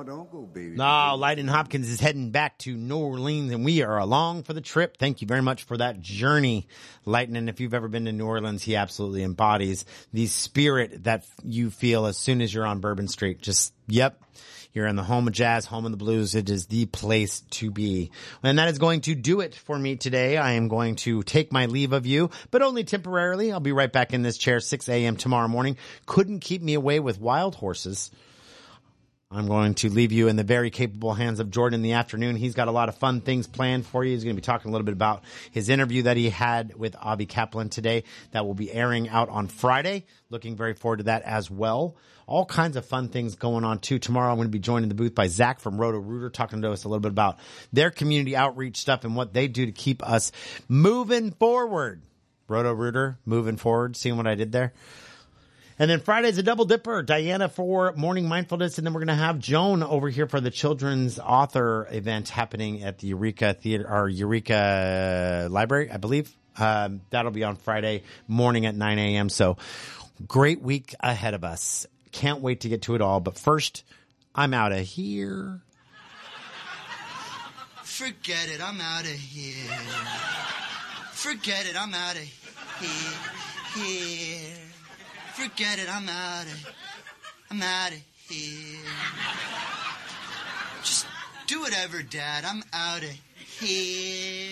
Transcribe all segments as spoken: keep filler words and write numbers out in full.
No, don't go, baby. No, Lightning Hopkins is heading back to New Orleans, and we are along for the trip. Thank you very much for that journey, Lightning. If you've ever been to New Orleans, he absolutely embodies the spirit that you feel as soon as you're on Bourbon Street. Just, yep. You're in the home of jazz, home of the blues. It is the place to be. And that is going to do it for me today. I am going to take my leave of you, but only temporarily. I'll be right back in this chair six a.m. tomorrow morning. Couldn't keep me away with Wild Horses. I'm going to leave you in the very capable hands of Jordan in the afternoon. He's got a lot of fun things planned for you. He's going to be talking a little bit about his interview that he had with Avi Kaplan today that will be airing out on Friday. Looking very forward to that as well. All kinds of fun things going on too. Tomorrow I'm going to be joined in the booth by Zach from Roto-Rooter, talking to us a little bit about their community outreach stuff and what they do to keep us moving forward. Roto-Rooter, moving forward. Seeing what I did there? And then Friday's a double dipper. Diana for Morning Mindfulness. And then we're going to have Joan over here for the children's author event happening at the Eureka Theater, or Eureka Library, I believe. Um, that'll be on Friday morning at nine a.m. So great week ahead of us. Can't wait to get to it all. But first, I'm out of here. Forget it. I'm out of here. Forget it. I'm out of here. Here. Forget it, I'm out of, I'm out of here. Just do whatever, Dad, I'm out of here.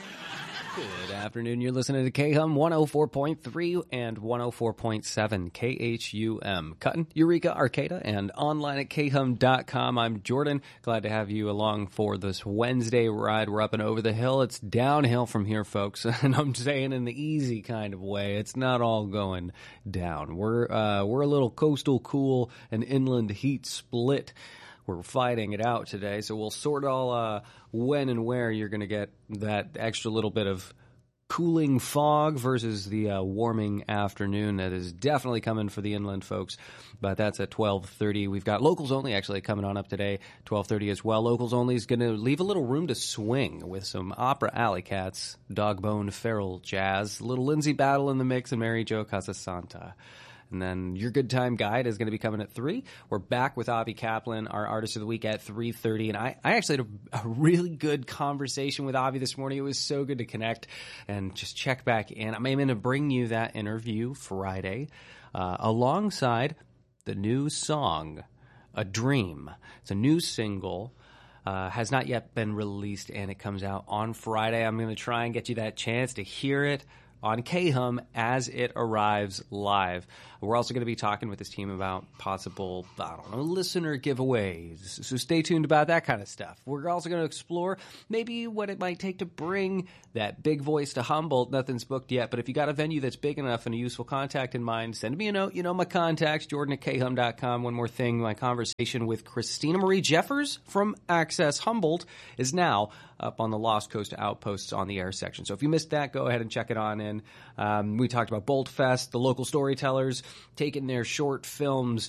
Good afternoon, you're listening to K H U M one oh four point three and one oh four point seven K H U M. Cutting, Eureka, Arcata, and online at K H U M dot com. I'm Jordan. Glad to have you along for this Wednesday ride. We're up and over the hill. It's downhill from here, folks, and I'm saying in the easy kind of way. It's not all going down. We're, uh, we're a little coastal cool and inland heat split. We're fighting it out today, so we'll sort all uh, when and where you're going to get that extra little bit of cooling fog versus the uh, warming afternoon that is definitely coming for the inland folks. But that's at twelve thirty. We've got Locals Only actually coming on up today, twelve thirty as well. Locals Only is going to leave a little room to swing with some Opera Alley Cats, Dogbone Feral Jazz, little Lindsay Battle in the mix, and Mary Jo Casasanta. And then Your Good Time Guide is going to be coming at three. We're back with Avi Kaplan, our Artist of the Week, at three thirty. And I, I actually had a, a really good conversation with Avi this morning. It was so good to connect and just check back in. I'm going to bring you that interview Friday uh, alongside the new song, A Dream. It's a new single. Uh, has not yet been released, and it comes out on Friday. I'm going to try and get you that chance to hear it on K H U M as it arrives live. We're also going to be talking with this team about possible, I don't know, listener giveaways. So stay tuned about that kind of stuff. We're also going to explore maybe what it might take to bring that big voice to Humboldt. Nothing's booked yet, but if you got a venue that's big enough and a useful contact in mind, send me a note. You know my contacts, Jordan at K H U M dot com. One more thing, my conversation with Christina Marie Jeffers from Access Humboldt is now up on the Lost Coast Outposts on the air section. So if you missed that, go ahead and check it on in. Um, we talked about Bolt Fest, the local storytellers taking their short films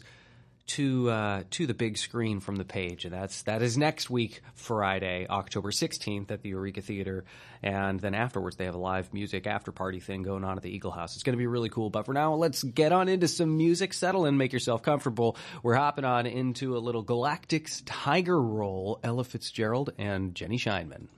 to uh, to the big screen from the page, and that's that is next week, Friday, October sixteenth at the Eureka Theater, and then afterwards they have a live music after party thing going on at the Eagle House. It's going to be really cool. But for now, let's get on into some music. Settle in, make yourself comfortable. We're hopping on into a little Galactic's Tiger Roll, Ella Fitzgerald and Jenny Scheinman.